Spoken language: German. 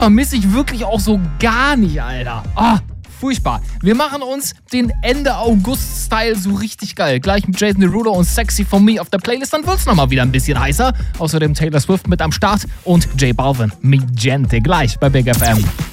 vermisse ich wirklich auch so gar nicht, Alter. Ah, furchtbar. Wir machen uns den Ende August-Style so richtig geil. Gleich mit Jason Derulo und Sexy For Me auf der Playlist. Dann wird's nochmal wieder ein bisschen heißer. Außerdem Taylor Swift mit am Start und J Balvin mit Gente. Gleich bei Big FM.